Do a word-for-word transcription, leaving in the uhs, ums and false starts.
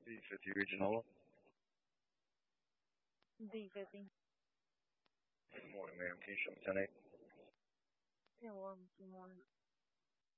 D fifty Regional. D fifty. Good morning, ma'am. Can you show me ten eight? ten one.